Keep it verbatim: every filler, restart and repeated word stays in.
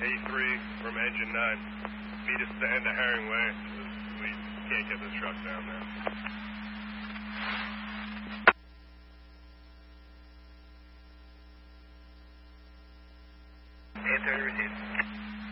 A three from engine nine. Meet us at the end of Herring Way. We can't get this truck down there. A thirty